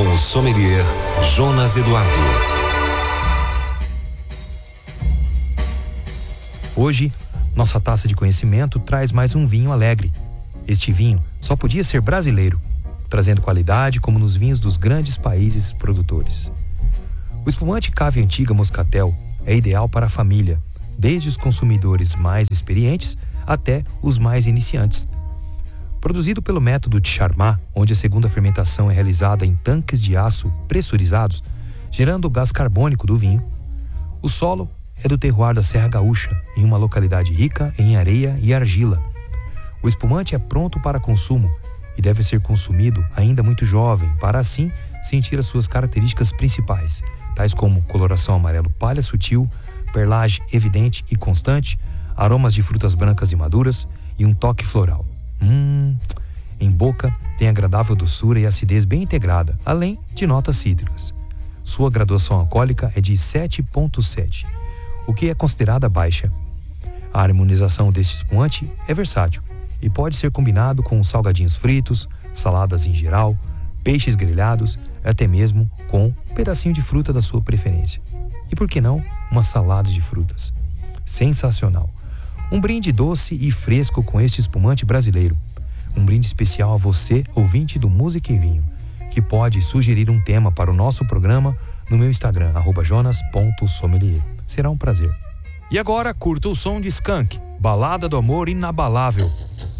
com o sommelier Jonas Eduardo. Hoje, nossa taça de conhecimento traz mais um vinho alegre. Este vinho só podia ser brasileiro, trazendo qualidade como nos vinhos dos grandes países produtores. O espumante Cave Antiga Moscatel é ideal para a família, desde os consumidores mais experientes até os mais iniciantes. Produzido pelo método de Charmat, onde a segunda fermentação é realizada em tanques de aço pressurizados, gerando o gás carbônico do vinho, o solo é do terroir da Serra Gaúcha, em uma localidade rica em areia e argila. O espumante é pronto para consumo e deve ser consumido ainda muito jovem, para assim sentir as suas características principais, tais como coloração amarelo palha sutil, perlagem evidente e constante, aromas de frutas brancas e maduras e um toque floral. Em boca tem agradável doçura e acidez bem integrada, além de notas cítricas. Sua graduação alcoólica é de 7,7, o que é considerada baixa. A harmonização deste espumante é versátil e pode ser combinado com salgadinhos fritos, saladas em geral, peixes grelhados, até mesmo com um pedacinho de fruta da sua preferência. E por que não, uma salada de frutas? Sensacional! Um brinde doce e fresco com este espumante brasileiro. Um brinde especial a você, ouvinte do Música e Vinho, que pode sugerir um tema para o nosso programa no meu Instagram, @jonas.sommelier. Será um prazer. E agora curta o som de Skank, Balada do Amor Inabalável.